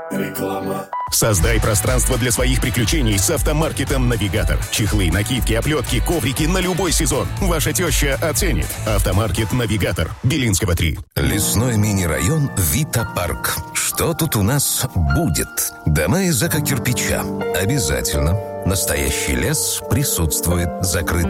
Реклама. Создай пространство для своих приключений с автомаркетом «Навигатор». Чехлы, накидки, оплетки, коврики на любой сезон. Ваша теща оценит. Автомаркет «Навигатор». Белинского, 3. Лесной мини-район «Вита-парк». Что тут у нас будет? Дома из эко-кирпича. Обязательно. Настоящий лес присутствует. Закрытые